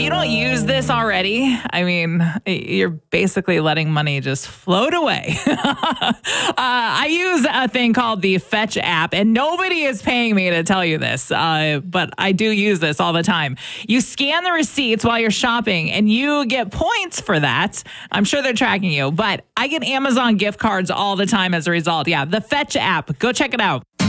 you don't use this already, I mean, you're basically letting money just float away. I use a thing called the Fetch app, and nobody is paying me to tell you this, but I do use this all the time. You scan the receipts while you're shopping, and you get points for that. I'm sure they're tracking you, but I get Amazon gift cards all the time as a result. Yeah, the Fetch app. Go check it out.